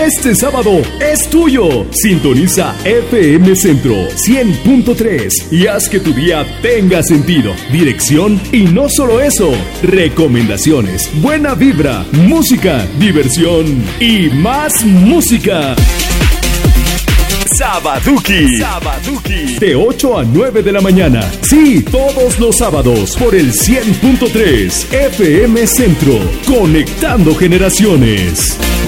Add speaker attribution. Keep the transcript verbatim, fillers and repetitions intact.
Speaker 1: Este sábado es tuyo. Sintoniza F M Centro cien punto tres y haz que tu día tenga sentido, dirección y no solo eso, recomendaciones, buena vibra, música, diversión y más música. Sabaduki. Sabaduki. De ocho a nueve de la mañana. Sí, todos los sábados por el cien punto tres F M Centro. Conectando generaciones.